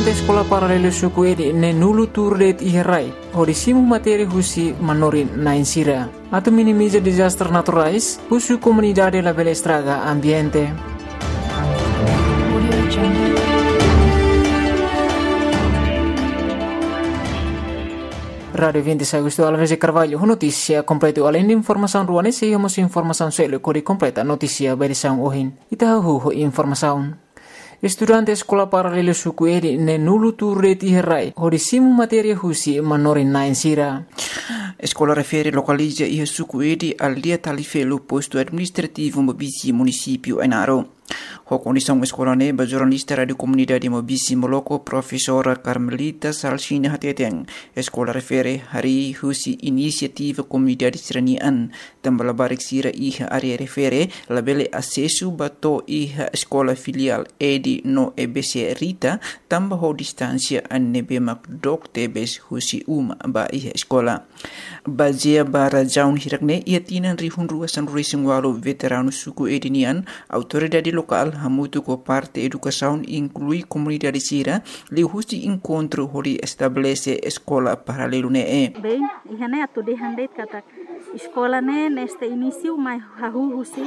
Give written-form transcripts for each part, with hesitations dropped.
Estudante sekolah paralelo suku edi ne nulu turdet iherai. Hodisimu materi husi manorin na insira. Atau minimiza disaster naturais, husu comunidade la bela estraga ambiente. Radio 26 Agosto Alves de Carvalho, notícia completa. Além de informação ruane, seguimos informação selo kode completa notícia berisão ohin. Itahu informação. Estudante sekolah paralelo suku edi ne nulu turret iherai. Hodisimu materia husi manorin na insira. Escola refere localiza e suku edi al dia talifelo posto administrativo Mobisi município Ainaro. A condição escola neba jornalista radio comunidade Mobisi Moloko professora Carmelita Salsina Hateteng. Escola refere hari husi inisiativa comunidade seranian tambah barik sira iha area refere labele acesso bato iha escola filial edi no EBC Rita tambah ho distância anebe mak dok tebes husi ba iha escola. Bazia bara jaun hirakne ia tinan rihun ruasan racing walu veterano suku edinian autoridade local hamutu ko parte educação inclui comunidade sira li husi encontro hori estabelece escola paralelo ne bem ihane atu de handet kata escola ne neste início mai hahu husi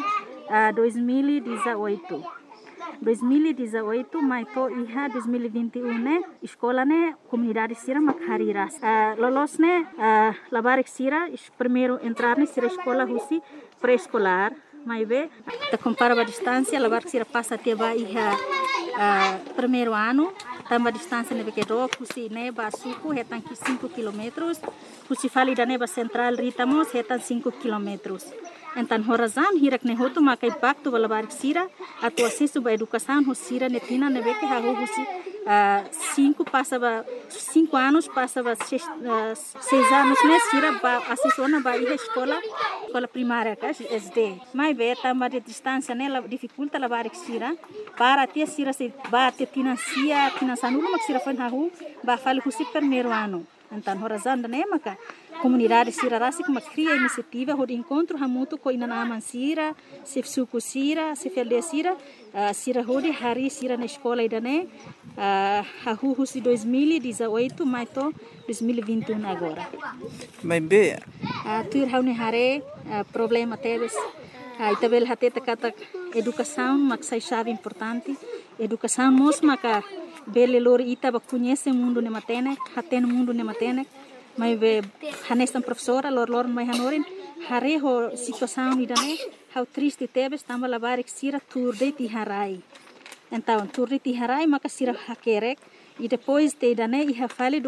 2018 mai to iha 2021 ne escola ne comunidade sira makhariras lolos ne labarik sira primeiro entrar ne sira escola husi pré-escolar mai be ta compara a distância labar sira passa até ba iha primeiro ano tamba distância ne que do husi ne ba suku hetan 5 km husi fali da ne ba central ritamos hetan 5 km. Então, horazan hirak ne hotu maka impacto balabarik sira atu acesso ba educação husira netina nebe que hago husi 5 anos passa 6 anos ne sira ba acesso na ba escola primária ka SD mai be tamba de distância ne la dificulta labarik sira para ter sira se ba te financia nulo mak sira fan hago ba fali husi primeiro ano. Então, horazan ne maka comunidade sira rasi que cria iniciativa de encontro hamutu ko inanaman sira se suku sira se felde sira sira hodi hari sira na escola idane hahu husi 2018 mai to 2021 agora mai be tur haune hare problema teves itabel hateta kata educação mak sai chave importante educação mos maka bele lor ita ba conhece mundo ne matene haten mundo ne matene mai be hanestan professora lor mai hanorin hare ho situação idane how triste tebes tamba labarik sira turde ti harai então turde ti harai maka sira hakerek e depois te idane iha fale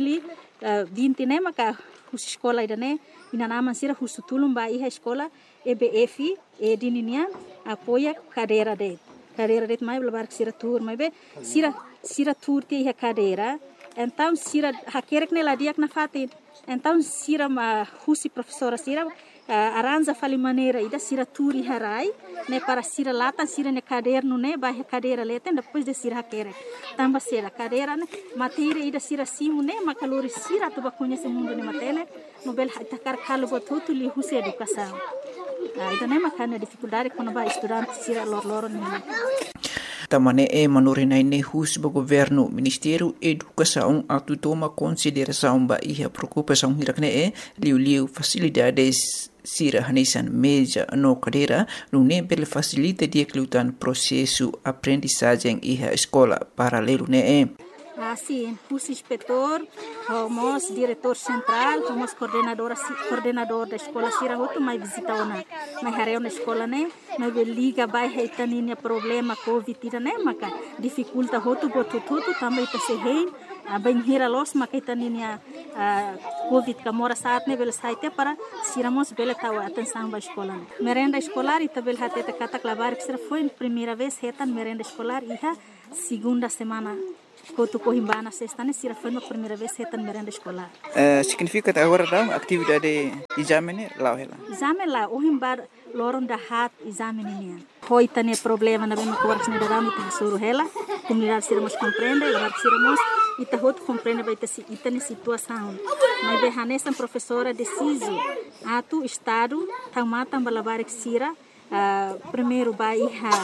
2020 ne maka hus escola idane inanaman sira husutulum ba iha escola EBF edininia apoia cadeira de mai labarik sira tur mai be sira tur ti iha cadeira. Então, sira hakerek ne la diak na fatin. Então, sira ma husi professora sira aranja fali maneira ida sira turi harai ne para sira latan sira ne caderno ne ba cadeira leten depois de sira hakerek. Tamba sira cadeira ne matéria ida sira simu ne makalori sira tu ba conhece mundo ne matene no bel takar kalu botutu li husi educação. Ida ne makana dificuldade quando ba estudante sira lor ne. Tamane manorinai ne hus ba governo Ministério Educação atu toma consideração ba iha preocupação hirakne liu facilidades sira hanesan meja no cadeira no ne bel facilita dia klutan processo aprendizagem iha escola paralelo ne Sim, os inspetor, os diretor central, os coordenador da escola sira hotu mai visita ona, mai hareu na escola ne, mai liga bai heitaninya problema covid ira ne maka dificulta hotu botutu também ta se hein, bem hira los maka heitaninya covid kamora saat ne bel saite para siramos bela tawa atenção ba escola. Merenda escolar ita bel hateta kata klabar que foi primeira vez hetan merenda escolar iha segunda semana. Kotu Cohimbana sexta ne sira foi a primeira vez hetan merenda escolar. Significa agora da atividade exame lá ela. Exame lá o himbar loron da hat exame ne. Foi tane problema na bema covarx ne da mita suru hela. Comunidade siramos compreende, lá siramos ita hot compreende vai ter itane situação. Mas behanesa professora deciso atu estado tamata balabarik sira primeiro vai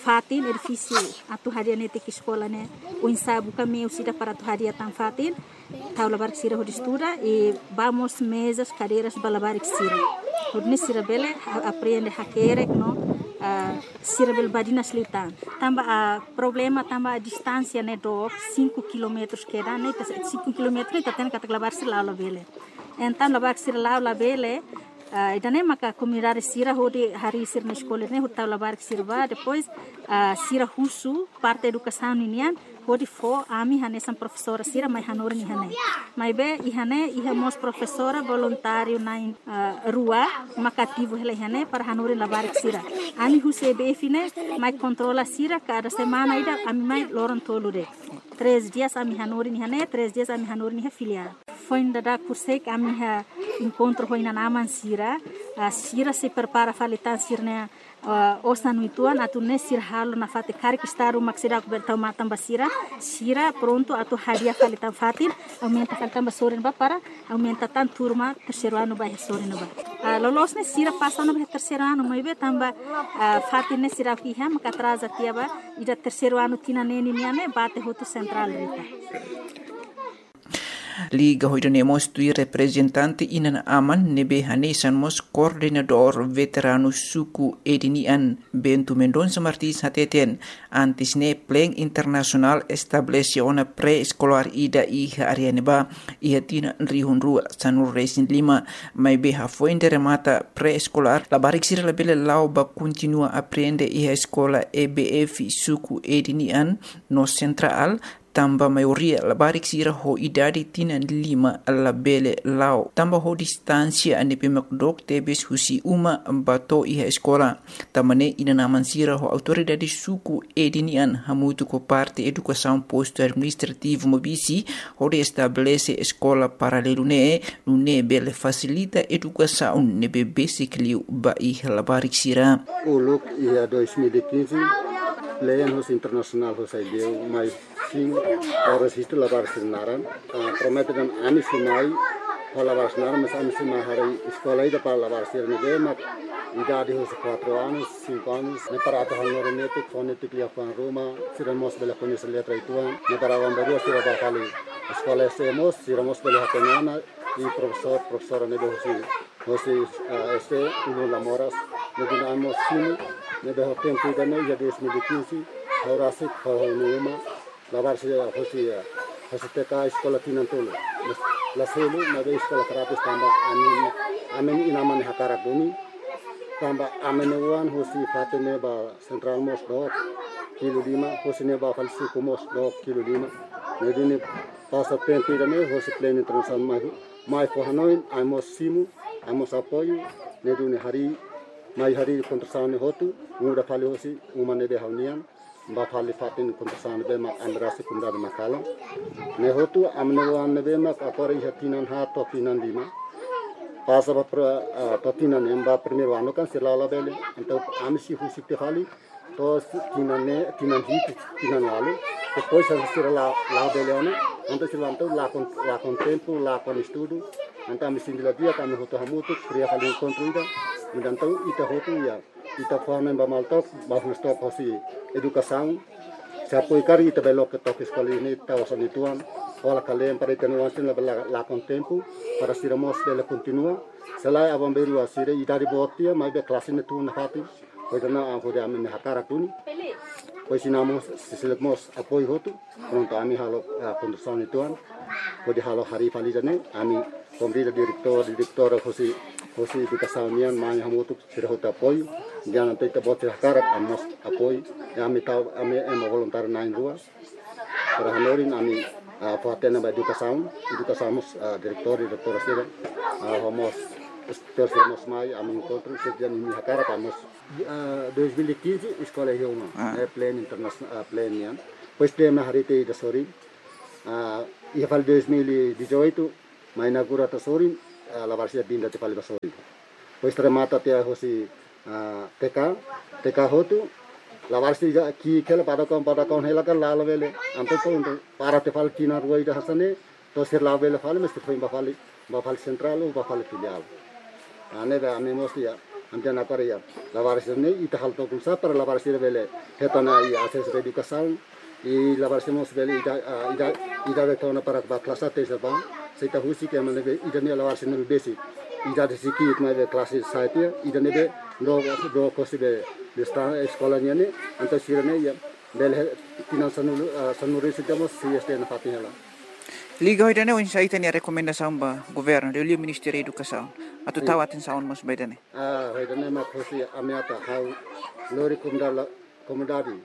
fatin edifício atu haria nete que escola né o ensaio caminho sida para atu haria tan fatin tau labar que sira estuda e vamos mesas cadeiras balabar que sira hodni sira bele aprende hakere no sira bel badina slitan tamba a problema tamba a distância né do 5 km que dá né 5 km tá tendo que labar sira lá bele então labar sira lá bele idane maka comunidade sira hodi hari sir na escola né hota labar sirva depois sira husu parte educação ninian hodi fo ami hane sam professora sira mai hanor ni hane mai be ihane ihamos professora voluntário na rua makativo hele hane para hanor labar sira ami huse be fine mai controla sira cada semana ida ami mai loron tolude 3 dias ami hanor ni hane 3 dias ami hanor ni filial foi ainda cursei que a minha encontro foi na naman sira sira se prepara falitan sirne osa nuituan atu ne sir halo na fate kari que está uma sira coberta matam basira sira pronto atu hadia falitan fatin aumenta falitan basorin ba para aumenta tan turma terceiro ano ba sorin ba lolos ne sira passa no terceiro ano mai be tamba fatin ne sira ki ha maka atrasa tiaba ida terceiro ano tina neni niane bate hotu central rita Liga hoidanemos tui representante inan aman nebe hanesan mos coordenador veterano suku edinian Bento Mendonça Martins hateten antes ne pleng internasional establece ona pré-escolar ida iha arianeba iha tina rihun rua sanur resin lima mai beha foinde remata pré-escolar la barik sira labele lau ba continua aprende iha escola EBF suku edinian no central tamba maioria la barik sira ho idadi tina lima la bele lao tamba ho distancia ane pemakdok tebes husi uma bato iha escola tamane ina naman sira ho autoridade suku edinian hamutu ko parte educação posto administrativo mobisi ho de estabelece escola paralelo ne nune bele facilita educação ne bebe sikliu ba iha la barik sira uluk ia 2015 Leanos internasional ho sai deu mai sim ora situ labar sinaran prometen ami simai labar sinaran mas ami simai hari escola ida para labar sirne de mak idade ho 4 anos 5 anos ne para ata hanor nete fonetic lia fan Roma siramos bela conhecer letra ituan ne para vamberu sira ba fali escola semos siramos bela hatena e professora ne de hosi este uno lamoras ne dinamos sim ne de tempo ida ne ya 2015 ora se uma lavar se hosi teka escola tinantolo la selu na de escola terapis tamba amen inaman hakara buni tamba amen wan hosi fatene ba central mos do kilo lima hosi ne ba falsi kumos do kilo lima ne dini passa tempo ida ne hosi plane internasional mai fo hanoi amos simu amos apoio ne duni mai hari kontrasane hotu muda fali hosi umane de haunian ba fali fatin kontrasane be mak andrase kunda de makala ne hotu amne wan be mak apori hatinan ha to pinan lima pasa ba patinan emba primeiro ano kan selala bele então amsi husi te fali to tinan wale depois a sira la bele ano então se lanto la con tempo la con estudo então amsi dia kami hotu hamutu kriya fali encontro então ita hotu ya ita forma ba maltok ba stop hosi educação se apoio cari ita belo que toque escola ni tawasan ituan ola kalem para tenuan sin la con tempo para siramos bela continua selai abamberu asire ita di botia mai be classe ne tu na fati pois na hode amen hakara tuni pois sinamos sisilemos apoio hotu pronto ami halo condução ituan pode halo hari fali jane ami kombrida direktor hosi educação nian mai hamutu sira hota apoio dia nanti te bote hakara amos apoio ami ema voluntário na rua para hanorin ami fatena ba educação direktor sira homos terceiro mai ami encontro sejak ini hakara amos 2015 escola Rioma plane internasional plane nian pois tema hari te da sori ia fal 2018 mai inaugura ta sori la varsia dinda te fali basori pois remata te hosi TK hotu la varsia ki kela pada kon hela kan la vele anto to para te fal kina ruai da hasane to sir la vele fali mesti foi ba fali central ou ba fali filial ane ba ame mostia Andian apa ya? Lavares ini ita hal tokum sa para lavares ini bele hetana I akses educação I lavares mos bele ida betona para klasa tesa bang. Seita husi que amane ida ne lavares ne basic. Ida de siki itma be klase saipia ida ne be do kosi be sta eskolanya ne anta sirane ya bele tinan sanuri sitamos CST na fatihela. Liga hoy dane un saita ni rekomendasaun ba governo de Liu Ministério da Educação. Atu tawatin saun mos bay dane. Hoy dane ma kosi amiata hau lori komodadi.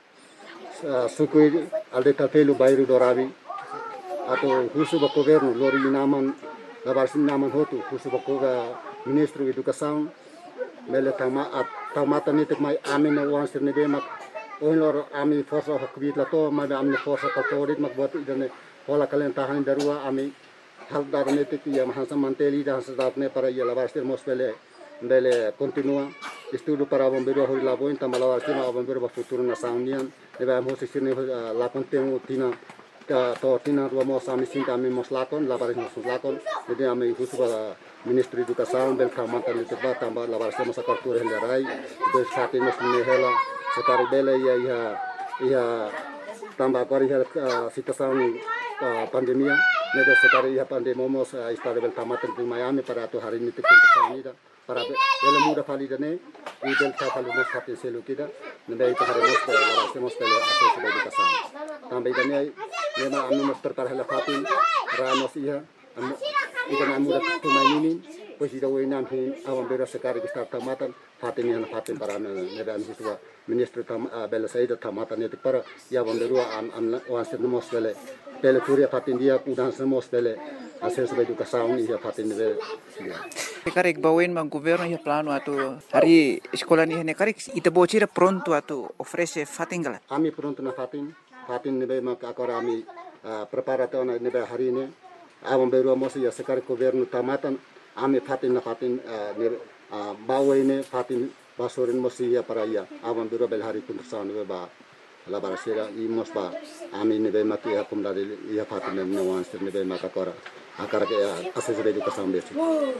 Sukui alde tapelu bairu dorabi atau husu ba governo lori naman labarsin naman hotu husu ba ministro educação mele tamata nitik mai amene wansir ne be mak onlor ami forsa hakbit lato ma amne forsa katorit mak buat idane hola kalian tahan darua ami hal darne te ya mahasa manteli dan sedatne para ya labarsin mos bele continua estudo para bombeiro hori labo inta malawarti ma bombeiro ba futuro na saunian debe mos sirne la contenu tina to tina ro mos ami sinta ami mos lakon labarsin mos lakon jadi ami husu ba ministro educação bel kamanta le teba tamba labarsin mos akartur hendarai do sate mos ne hela sekar bele ya tamba kori situação pandemia neda sekali ya pandemia mos istade bel kamata di Miami para tu hari ini teknik para bele muda fali dane I bel kafali mos hati selu kita neda itu hari mos labarsin bele akses educação também dane nema ami mos tertarhela fatin ramos iya ikan muda tumainin pues ida wenam hin awam bera sekali kita tamatan fatin yang fatin para neda ami tua ministro bele saida tamatan itu para ya bomberua am wansen mos bele turia fatin dia udan mos bele akses educação ia fatin bele Karek bawen mang governo ya plano atu hari sekolah ni hene karek ita bocira pronto atu ofrece fatingala. Ami pronto na fatin nebe mak akora ami preparato na nebe hari ini awam beru mos ya sekar governo tamatan ami fatin na fatin bawen fatin basorin mos ya para ya awam beru bel hari kuntusan nebe ba labarasera I mos ba ami nebe mak ya kumdari ya fatin ne wanster nebe mak akora akara ke akses educação besi.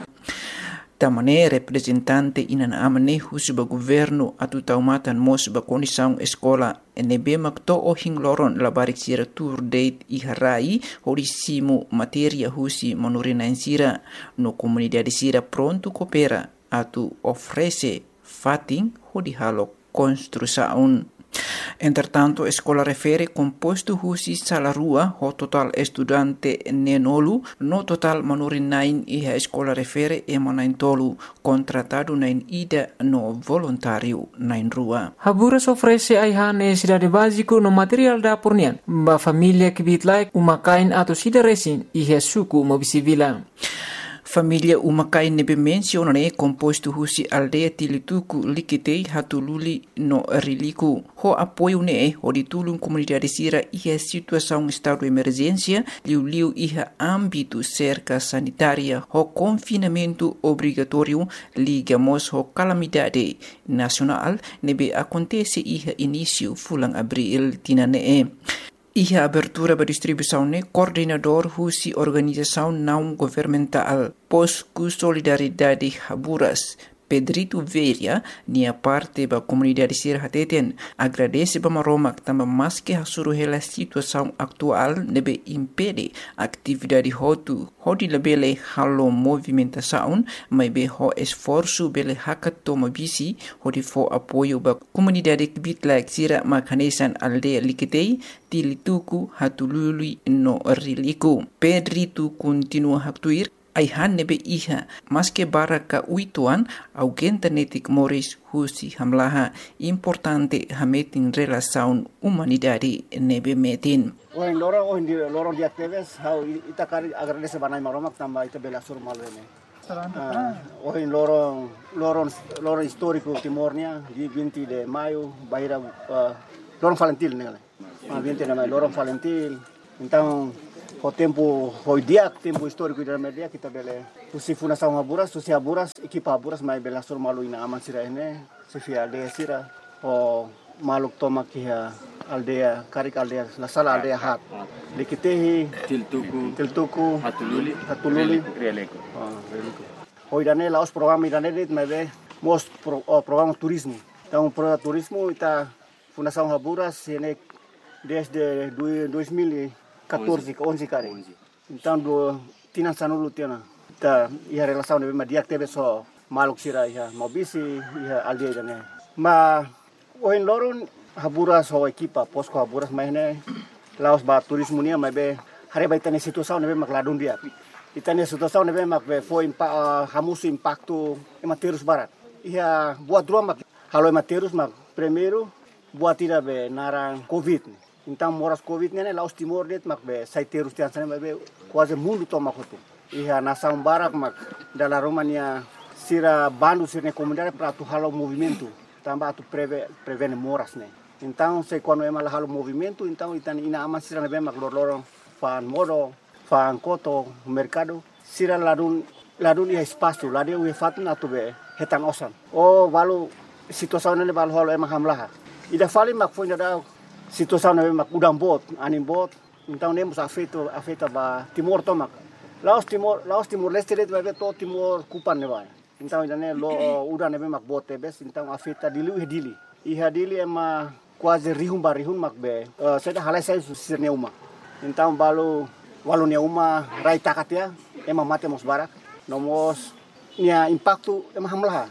Tamane representante inan amane husu ba governo atu taumatan mos ba kondisang escola NB makto o hingloron labarik sira tour date I harai horisimu materia husi manurina sira no comunidade sira pronto coopera atu ofrece fating hodi halo construção. Entretanto, escola refere composto husi salarua ho total estudante nenolu no total manurin nain iha escola refere emanain tolu contratado nain ida no voluntário nain rua. Haburas ofrece aiha necessidade básico no material da pornian ba família que bitlaik umakain atau sida resin iha suku mobisivila. Família umakai nebe menciona ne composto husi aldeia tilituku likitei hatululi no riliku. Ho apoio ne ho ditulung comunidade sira iha situação estado de emergência liu iha âmbito cerca sanitária ho confinamento obrigatório ligamos ho calamidade nacional nebe acontece iha início fulang abril tinane. Iha abertura ba distribuição ne coordenador husi organização não governamental Posku Solidariedade Haburas Pedrito Veria nia parte ba comunidade sir hateten agradece ba maromak tamba maske hasuru hela situação atual nebe impede atividade hotu hodi lebele halo movimentação mai be ho esforço bele hakat toma bisi hodi fo apoio ba comunidade bitlak sira makanesan aldeia likitei tilituku hatulului no riliku. Pedrito continua haktuir aihan nebe iha maske baraka uituan augenta netik moris husi hamlaha importante hametin relação humanidade nebe metin. Lorong di aktives how itakari agradece banai maromak tamba ita bela sur malene. Lorong histórico Timornia di 20 de maio baira lorong Valentil nele. 20 de maio lorong Valentil. Então o tempo tempo histórico da media kita bele susi fundação Haburas susi Haburas equipa Haburas mai bela sur malu ina aman sira ene susi aldea sira o maluk toma kia aldea karik aldea la sala aldea hat likitehi tiltuku hatululi releko hoy dane laos programa idane dit mai be programa turismo. Então, programa turismo está Fundação Haburas desde 2014, 11 cara. Então, tinha sanulu tinha ia relação de dia teve só maluk sira ia mobisi ia aldeia né. Mas oin loron Haburas ho equipa posko Haburas mais né. Laos ba turismo nia mas be hari ba itane situação né mak ladun dia. Itane situação né mak be foi hamusu impacto ematerus barat. Ia buat dua mak halo ematerus mak primeiro buat tidak be narang covid. Então moras covid né Laos Timor det mak be saiterus tian sana be quase mundo toma kotu. Ia nação barak mak dalam Romania sira bandu sira comunidade para tu halo movimento tambah tu prevene moras né. Então se quando é mal halo movimento então itani ina ama sira ne be mak lorong fan modo fan koto mercado sira ladun ia espaço ladun ia fatu na tu be hetan osan. Oh balu situação ne balu halo emang hamlah. Ida fali mak foi da situação ne mak udang bot anim bot então nemos afeta ba Timor tomak. Laos Timor Leste det vai to Timor kupan ne vai. Então idane lo udah ne mak bot tebes então afeta dili. Iha dili ema quase rihum mak be. Seda halai sai sirne uma. Então walu ne uma rai takatia ema mate mos barak. Nomos nia impacto ema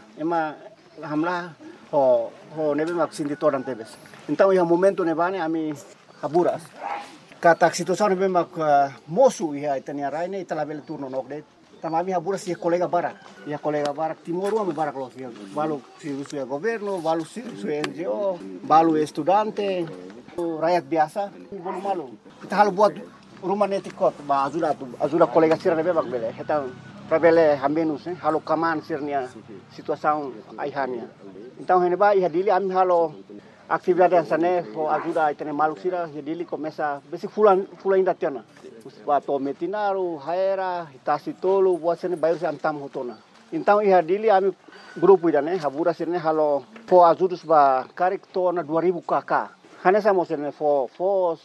hamlah ho nebe mak sinti toran tebes. Então iha momento ne bane ami Haburas. Kata situação nebe mak mosu iha itania rai ne italabel turno nokdet. Tamami Haburas ia colega barak Timor ame barak los balu si governo, balu si NGO, balu estudante, rakyat biasa, bolu malu. Kita halu buat rumah netikot, ba ajuda colega sira nebe mak bele. Kita Rabele hamenus halo kaman sirnia situação aihania. Então heneba ia dili ami halo atividade sane ho ajuda itene maluk sira ia dili começa besi fulan inda tiana. Bato metinaru haera itasi tolu buat sene bayar antam hotona. Então ia dili ami grupo idane Haburas sirne halo fo ajudus ba karik tona 2000 kk. Hanesa mo sirne fos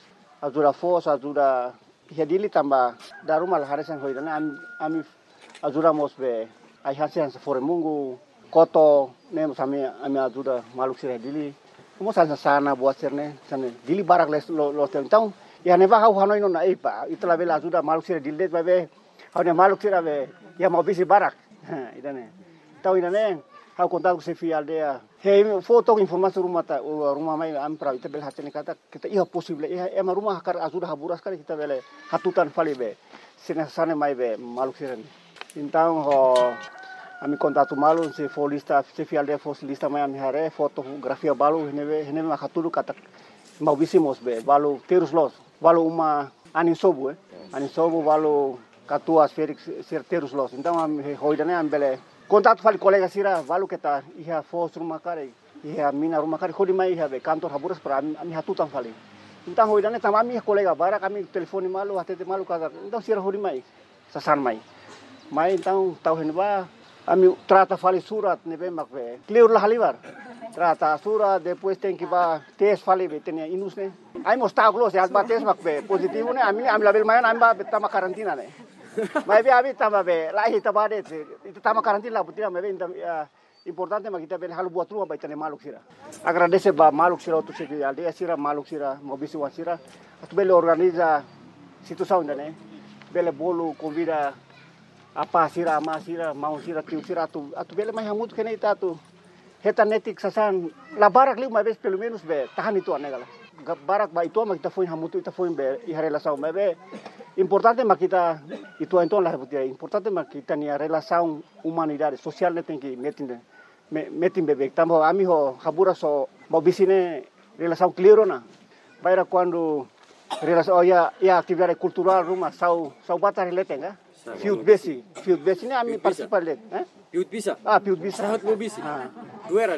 ajuda ia dili tambah darumal haresan hoidane ami ajuda mos be ai hasian fore mungu koto nem sami ami ajuda maluk sira dili mo sana buat sirne sana dili barak lo então ya neva hau hanoi no na ipa itla bela ajuda maluk sira dili be hau ne maluk sira be ya mau bisi barak idane tau idane hau kontak se fi aldea he foto informasi rumah mai am pra ita bel hatene kata kita iya possible iya ema rumah kar ajuda Haburas kali kita bele hatutan fali be sana mai be maluk sira. Então, ami contato malu se for lista, se fiel de for lista mai ami hare fotografia balu hene makatulu kata mau bisimos be balu terus los balu uma anin sobu balu katuas Felix ser terus los. Então ami hoidane ambele contato fali colega sira balu keta iha fos rumah kare iha mina rumah kare hodi mai iha be kantor Haburas para ami hatutan fali. Então hoidane tamami colega bara kami telefoni malu hatete malu kata então sira hodi mai sasan mai. Mas então tahu henba ami trata fali surat nebe makbe clear lah halibar trata surat depois tem que ba tes fali betenia inus ne ai mostau close ya ba tes makbe positivo ne ami label mayan ami ba betama karantina ne mai be abi tama be lahi tabade itu tama karantina butina mebe importante mak kita be halu buat rumah ba itane maluk sira agradece ba maluk sira tu se aldea sira maluk sira mobisi wasira atu bele organiza situação ne bele bolu convida apa sira ama sira mau sira tiu sira atu bele mai hamut kene ita tu heta netik sasan la barak liu mai bes pelo menos be tahan itu anegala barak ba itu ma kita foi hamutu ita foi be i relação mai be importante ma kita itu então la reputia importante ma kita ni relação humanidade social ne tem que metin bebe tambo ami ho Haburas so mau bisine relação clear na baira quando relação ya atividade cultural rumah sau batar letenga Field besi ni ami participar let, Field bisa. Field bisa. Sangat mau bisi. Duera.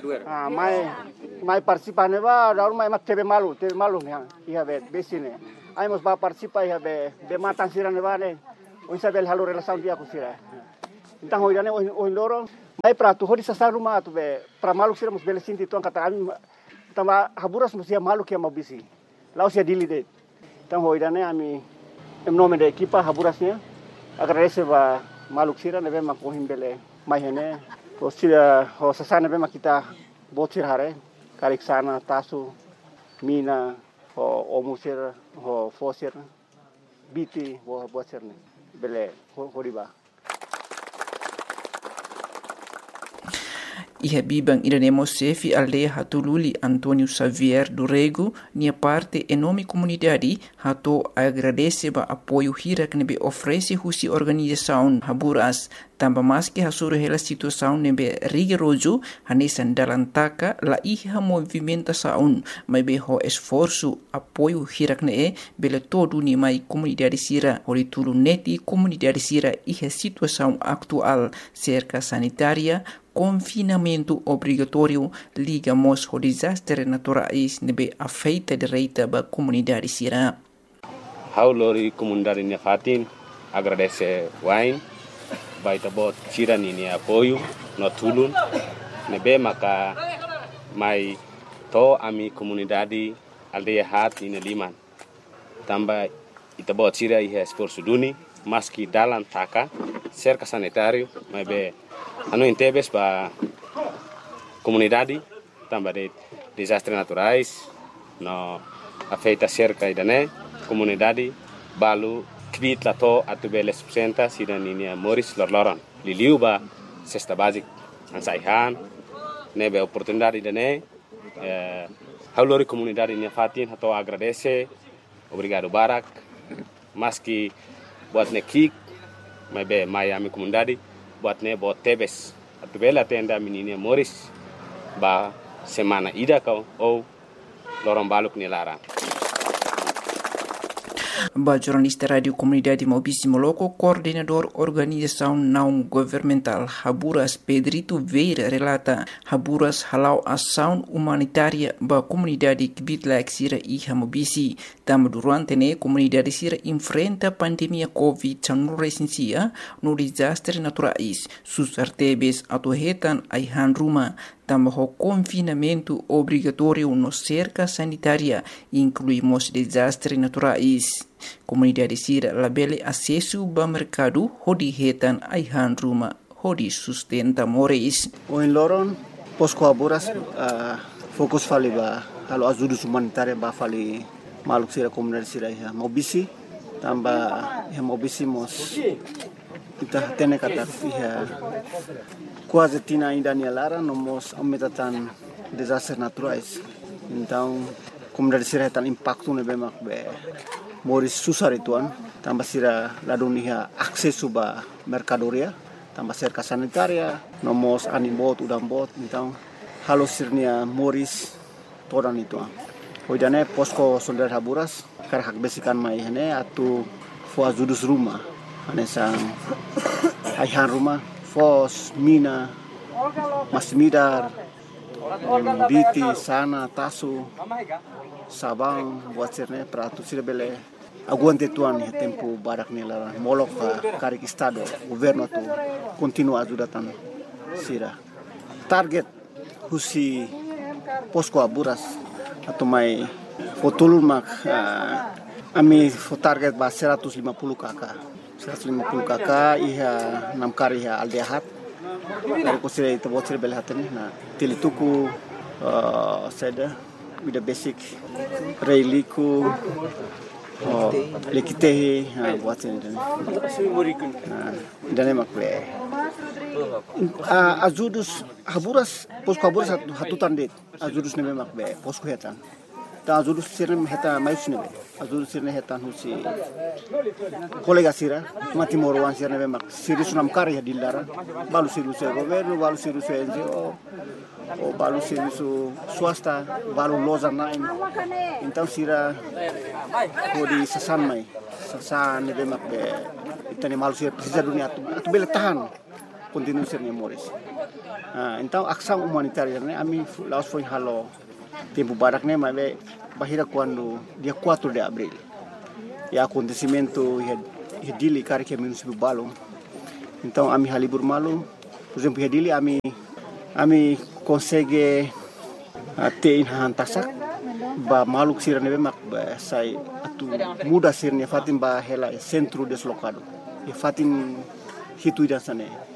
Mai participar ne ba, daru mai mak tebe malu ne, iya bet besi ne. Ai mos ba participar iya be matan sira ne ba ne. Un sabel halu relação dia ku sira. Então hoidane o loro, mai pra tu hodi sa rumah tu be pra malu sira mos bele sinti tuan kata ami tama Haburas mos ia malu kia mau bisi. Lau sia dili det. Então hoidane ami em nome da equipa Haburasnya agradece ba maluk sira nebe makohim bele mai hene Sila ho sasana memang kita botsir hare karik sana tasu mina ho omusir ho fosir biti ho botsir ne bele ho riba. Iha bibang idanemo sefi aldea hatululi Antônio Xavier do Rego, nia parte enorme comunidade hato agradece ba apoio hira que nebe oferece husi organização Haburas, tamba mais que hasuru hela situação nebe rigoroso hanesan dalam taka la iha movimentação, mas be ho esforço apoio hira que ne bele todo ni mai comunidade sira holitulu neti comunidade sira iha situação atual cerca sanitária confinamento obrigatório ligamos ao desastre naturais nebe afeita direita ba comunidade sira. Haulori comunidade nia fatin agradece wain baita bot sira ni apoio no tulun nebe maka mai to ami comunidade aldeia hat ina liman tamba ita bot sira iha esforço duni maski dalam taka cerca sanitário mas be anu intebes ba comunidade tamba de desastres naturais no afeita cerca idane comunidade balu kvit lato atubele subsenta sidan ini Moris lorloron liliu ba cesta basic ansaihan nebe oportunidade idane haulori comunidade nia fatin hato agradece obrigado barak maski buat nekik mebe Miami comunidade buat ne bot tebes atubela tenda menina Moris ba semana ida kau ou lorong baluk ni larang. Ba jornalista Radio Comunidade Maubici Moloco, coordenador organização não governamental Haburas Pedrito Veira relata Haburas halau ação humanitária ba comunidade Kibitlaik Sira e Maubici. Tam durante ne comunidade Sira enfrenta pandemia COVID-19 no desastre naturais. Sus artebes atuhetan aihan ruma tamba ho confinamento obrigatório no cerca sanitária, incluímos desastres naturais. Comunidade Sira labele acesso ao mercado, hodi hetan aihan ruma, hodi sustenta moris. O em Loron, Posco Haburas, fokus fali ba, halo ajuda humanitária ba fali maluk Sira comunidade Sira ya Maubici, tamba ya Maubici mos kita tene kata ya quase tina ainda ni lara nomos aumentatan desastres naturais. Então, comunidade Sira tan impacto ne bemak be moris susar ituan tambah Sira ladunia akses ba mercadoria tambah cerca sanitaria nomos animbot udang bot então halo sirnia moris todan ituan hoidane posko soldat Haburas kar hak besikan mai hane atu fo ajudus rumah ane sang aihan rumah fos mina masmidar biti sana tasu sabang buat sirne peratu Sira bele aguante tuan ya tempo barak nela molok karik estado governo tu continua ajudatan Sira target husi Posco Haburas atau mai fotulun mak ami target ba 150 kakak iha 6 kari iha aldehat dari ko Sira itu bot Sira bele hatani na tilituku seda with the basic reiliku lekitehi buat sini dan makle ajudus Haburas Posco Haburas hatutan det ajudus neme makbe Posco hetan ta ajudus Sira heta mais nebe ajudus Sira hetan husi kolega Sira mati morwan Sira nebe mak Sira sunam kari dilara balu Sira governo balu Sira NGO o balu serviço swasta balu loza naim então Sira kodi sasan mai sasan nebe mak be itani malu Sira sisa dunia tu bele tahan continue Sira Moris então ação humanitária ne ami laos foi halo tempo barak ne mas bahira quando dia 4 de abril e acontecimento dili kari que município Balo então ami halibur malu por exemplo dili ami consegue ter hantasak ba maluk Sira nebe mak ba sai atu muda Sira ne fatin ba hela centro deslocado e fatin hitu dan sane